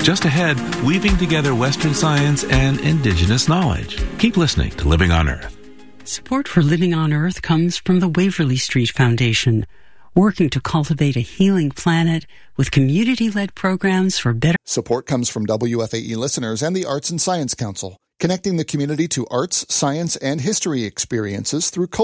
Just ahead, weaving together Western science and indigenous knowledge. Keep listening to Living on Earth. Support for Living on Earth comes from the Waverly Street Foundation, working to cultivate a healing planet with community-led programs for better... Support comes from WFAE listeners and the Arts and Science Council, connecting the community to arts, science, and history experiences through